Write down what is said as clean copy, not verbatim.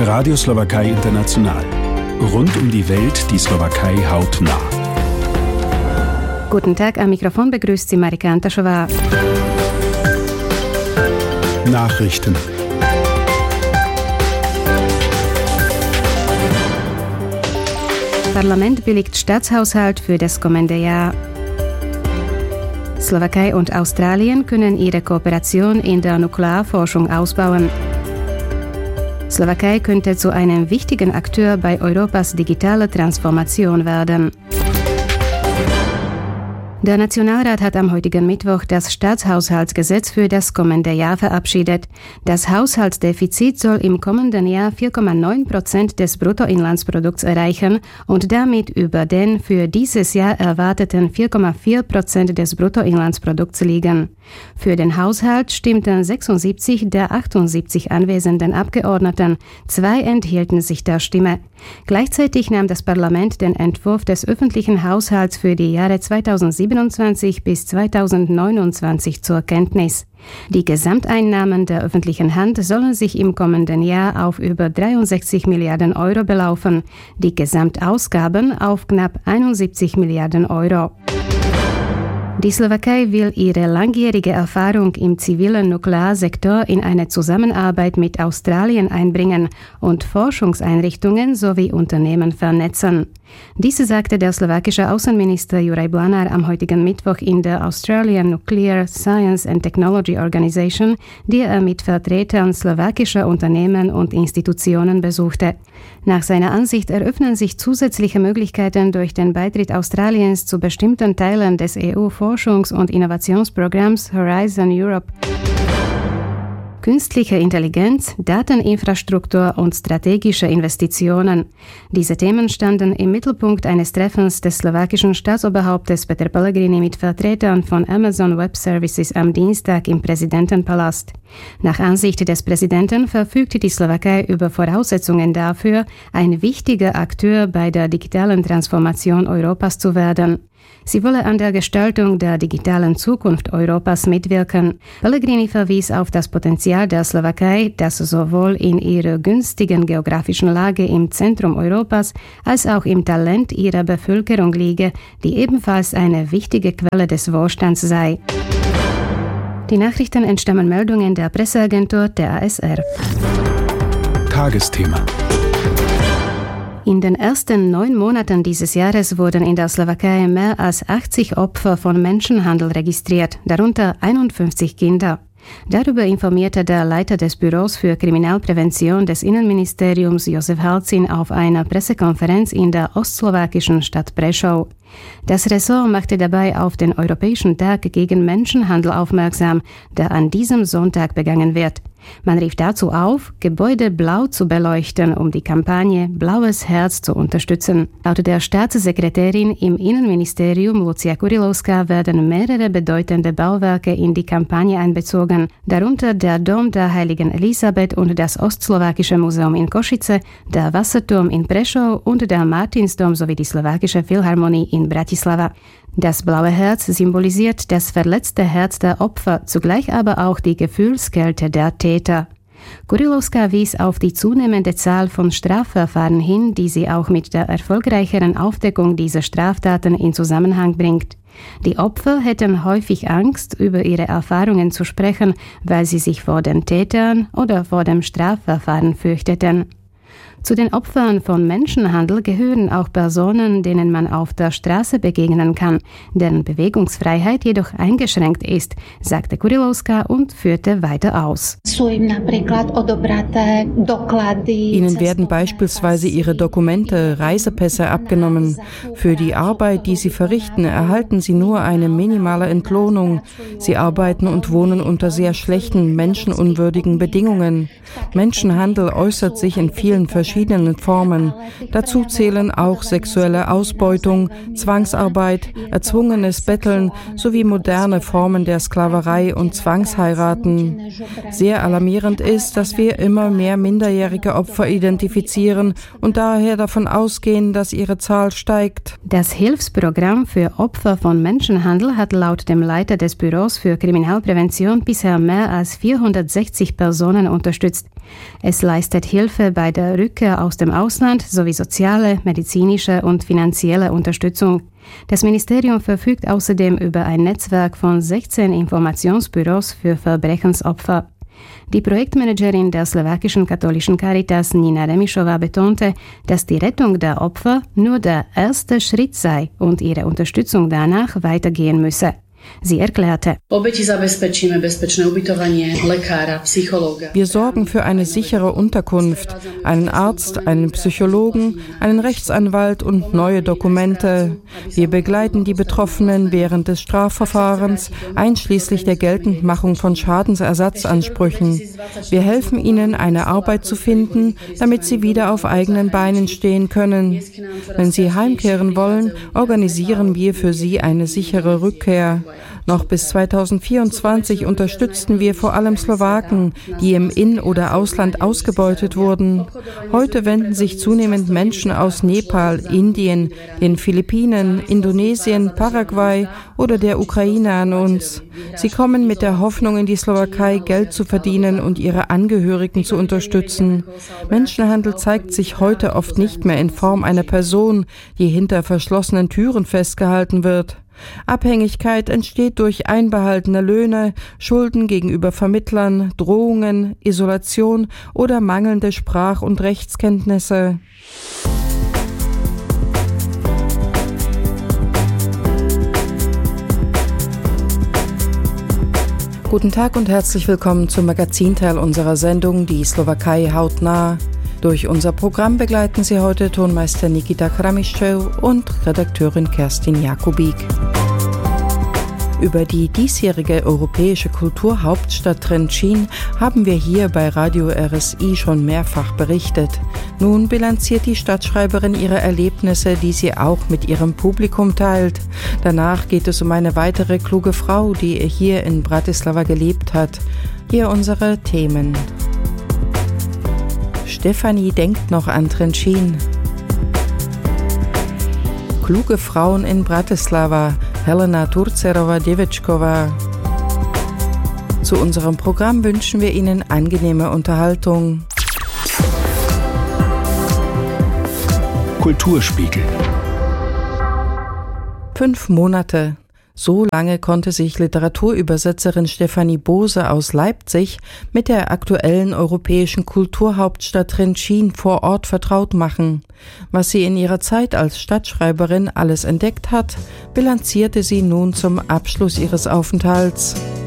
Radio Slowakei International. Rund um die Welt die Slowakei hautnah. Guten Tag, am Mikrofon begrüßt Sie Marika Antaschova. Nachrichten. Parlament billigt Staatshaushalt für das kommende Jahr. Slowakei und Australien können ihre Kooperation in der Nuklearforschung ausbauen. Slowakei könnte zu einem wichtigen Akteur bei Europas digitaler Transformation werden. Der Nationalrat hat am heutigen Mittwoch das Staatshaushaltsgesetz für das kommende Jahr verabschiedet. Das Haushaltsdefizit soll im kommenden Jahr 4,9% des Bruttoinlandsprodukts erreichen und damit über den für dieses Jahr erwarteten 4,4% des Bruttoinlandsprodukts liegen. Für den Haushalt stimmten 76 der 78 anwesenden Abgeordneten, 2 enthielten sich der Stimme. Gleichzeitig nahm das Parlament den Entwurf des öffentlichen Haushalts für die Jahre 2027 bis 2029 zur Kenntnis. Die Gesamteinnahmen der öffentlichen Hand sollen sich im kommenden Jahr auf über 63 Milliarden Euro belaufen, die Gesamtausgaben auf knapp 71 Milliarden Euro. Die Slowakei will ihre langjährige Erfahrung im zivilen Nuklearsektor in eine Zusammenarbeit mit Australien einbringen und Forschungseinrichtungen sowie Unternehmen vernetzen. Dies sagte der slowakische Außenminister Juraj Blanár am heutigen Mittwoch in der Australian Nuclear Science and Technology Organization, die er mit Vertretern slowakischer Unternehmen und Institutionen besuchte. Nach seiner Ansicht eröffnen sich zusätzliche Möglichkeiten durch den Beitritt Australiens zu bestimmten Teilen des EU-Forschungs- und Innovationsprogramms Horizon Europe. Künstliche Intelligenz, Dateninfrastruktur und strategische Investitionen. Diese Themen standen im Mittelpunkt eines Treffens des slowakischen Staatsoberhauptes Peter Pellegrini mit Vertretern von Amazon Web Services am Dienstag im Präsidentenpalast. Nach Ansicht des Präsidenten verfügt die Slowakei über Voraussetzungen dafür, ein wichtiger Akteur bei der digitalen Transformation Europas zu werden. Sie wolle an der Gestaltung der digitalen Zukunft Europas mitwirken. Pellegrini verwies auf das Potenzial der Slowakei, das sowohl in ihrer günstigen geografischen Lage im Zentrum Europas als auch im Talent ihrer Bevölkerung liege, die ebenfalls eine wichtige Quelle des Wohlstands sei. Die Nachrichten entstammen Meldungen der Presseagentur der ASR. Tagesthema. In den ersten 9 Monaten dieses Jahres wurden in der Slowakei mehr als 80 Opfer von Menschenhandel registriert, darunter 51 Kinder. Darüber informierte der Leiter des Büros für Kriminalprävention des Innenministeriums Josef Halcin auf einer Pressekonferenz in der ostslowakischen Stadt Prešov. Das Ressort machte dabei auf den Europäischen Tag gegen Menschenhandel aufmerksam, der an diesem Sonntag begangen wird. Man rief dazu auf, Gebäude blau zu beleuchten, um die Kampagne Blaues Herz zu unterstützen. Laut der Staatssekretärin im Innenministerium Lucia Kurilovská werden mehrere bedeutende Bauwerke in die Kampagne einbezogen, darunter der Dom der Heiligen Elisabeth und das Ostslowakische Museum in Košice, der Wasserturm in Prešov und der Martinsdom sowie die Slowakische Philharmonie in Bratislava. Das blaue Herz symbolisiert das verletzte Herz der Opfer, zugleich aber auch die Gefühlskälte der Täter. Kurilovská wies auf die zunehmende Zahl von Strafverfahren hin, die sie auch mit der erfolgreicheren Aufdeckung dieser Straftaten in Zusammenhang bringt. Die Opfer hätten häufig Angst, über ihre Erfahrungen zu sprechen, weil sie sich vor den Tätern oder vor dem Strafverfahren fürchteten. Zu den Opfern von Menschenhandel gehören auch Personen, denen man auf der Straße begegnen kann, deren Bewegungsfreiheit jedoch eingeschränkt ist, sagte Kurilovská und führte weiter aus. Ihnen werden beispielsweise ihre Dokumente, Reisepässe abgenommen. Für die Arbeit, die sie verrichten, erhalten sie nur eine minimale Entlohnung. Sie arbeiten und wohnen unter sehr schlechten, menschenunwürdigen Bedingungen. Menschenhandel äußert sich in vielen verschiedenen verschiedenen Formen. Dazu zählen auch sexuelle Ausbeutung, Zwangsarbeit, erzwungenes Betteln sowie moderne Formen der Sklaverei und Zwangsheiraten. Sehr alarmierend ist, dass wir immer mehr minderjährige Opfer identifizieren und daher davon ausgehen, dass ihre Zahl steigt. Das Hilfsprogramm für Opfer von Menschenhandel hat laut dem Leiter des Büros für Kriminalprävention bisher mehr als 460 Personen unterstützt. Es leistet Hilfe bei der Rückkehr aus dem Ausland sowie soziale, medizinische und finanzielle Unterstützung. Das Ministerium verfügt außerdem über ein Netzwerk von 16 Informationsbüros für Verbrechensopfer. Die Projektmanagerin der slowakischen katholischen Caritas Nina Remišová betonte, dass die Rettung der Opfer nur der erste Schritt sei und ihre Unterstützung danach weitergehen müsse. Sie erklärte: Wir sorgen für eine sichere Unterkunft, einen Arzt, einen Psychologen, einen Rechtsanwalt und neue Dokumente. Wir begleiten die Betroffenen während des Strafverfahrens, einschließlich der Geltendmachung von Schadensersatzansprüchen. Wir helfen ihnen, eine Arbeit zu finden, damit sie wieder auf eigenen Beinen stehen können. Wenn sie heimkehren wollen, organisieren wir für sie eine sichere Rückkehr. Noch bis 2024 unterstützten wir vor allem Slowaken, die im In- oder Ausland ausgebeutet wurden. Heute wenden sich zunehmend Menschen aus Nepal, Indien, den Philippinen, Indonesien, Paraguay oder der Ukraine an uns. Sie kommen mit der Hoffnung in die Slowakei, Geld zu verdienen und ihre Angehörigen zu unterstützen. Menschenhandel zeigt sich heute oft nicht mehr in Form einer Person, die hinter verschlossenen Türen festgehalten wird. Abhängigkeit entsteht durch einbehaltene Löhne, Schulden gegenüber Vermittlern, Drohungen, Isolation oder mangelnde Sprach- und Rechtskenntnisse. Guten Tag und herzlich willkommen zum Magazinteil unserer Sendung Die Slowakei hautnah. Durch unser Programm begleiten Sie heute Tonmeister Nikita Kramiščev und Redakteurin Kerstin Jakubik. Über die diesjährige europäische Kulturhauptstadt Trenčín haben wir hier bei Radio RSI schon mehrfach berichtet. Nun bilanziert die Stadtschreiberin ihre Erlebnisse, die sie auch mit ihrem Publikum teilt. Danach geht es um eine weitere kluge Frau, die hier in Bratislava gelebt hat. Hier unsere Themen. Stefanie denkt noch an Trenčín. Kluge Frauen in Bratislava, Helena Turcerova-Devečková. Zu unserem Programm wünschen wir Ihnen angenehme Unterhaltung. Kulturspiegel. 5 Monate. So lange konnte sich Literaturübersetzerin Stefanie Bose aus Leipzig mit der aktuellen europäischen Kulturhauptstadt Trenčín vor Ort vertraut machen. Was sie in ihrer Zeit als Stadtschreiberin alles entdeckt hat, bilanzierte sie nun zum Abschluss ihres Aufenthalts.